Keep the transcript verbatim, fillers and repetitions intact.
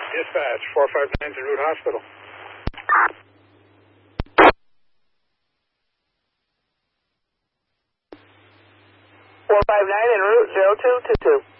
Dispatch, four five nine to Root Hospital. four five nine en route, zero two two two.